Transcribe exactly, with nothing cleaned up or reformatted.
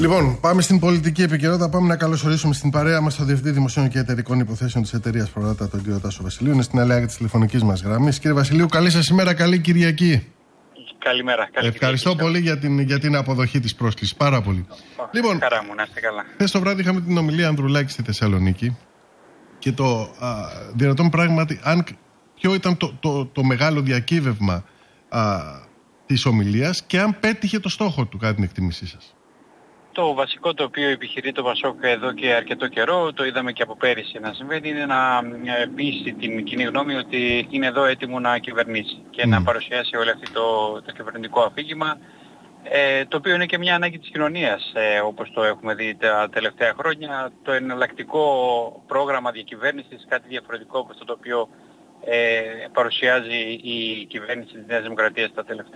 Λοιπόν, πάμε στην πολιτική επικαιρότητα. Πάμε να καλωσορίσουμε στην παρέα μας τον Διευθυντή Δημοσίων και Εταιρικών Υποθέσεων της εταιρείας Προδάτα, τον κύριο Τάσο Βασιλείου. Είναι στην αλέα της τηλεφωνικής μας γραμμής. Κύριε Βασιλείου, καλή σας ημέρα, καλή Κυριακή. Καλημέρα. Καλή Ευχαριστώ Κυριακή. πολύ για την, για την αποδοχή της πρόσκλησης. Πάρα πολύ. Oh, λοιπόν, χαρά μου, να είστε καλά. χθες το βράδυ είχαμε την ομιλία Ανδρουλάκη στη Θεσσαλονίκη και το διαρωτώ πράγματι αν, ποιο ήταν το, το, το μεγάλο διακύβευμα α, της ομιλίας και αν πέτυχε το στόχο του, κατά την εκτίμησή σας. Το βασικό το οποίο επιχειρεί το Πασόκ εδώ και αρκετό καιρό, το είδαμε και από πέρυσι να συμβαίνει, είναι να πείσει την κοινή γνώμη ότι είναι εδώ έτοιμο να κυβερνήσει και mm. να παρουσιάσει όλο αυτό το, το κυβερνητικό αφήγημα, ε, το οποίο είναι και μια ανάγκη της κοινωνίας, ε, όπως το έχουμε δει τα τελευταία χρόνια. Το εναλλακτικό πρόγραμμα διακυβέρνησης, κάτι διαφορετικό από αυτό το οποίο ε, παρουσιάζει η κυβέρνηση της Νέας Δημοκρατίας τα τελευταία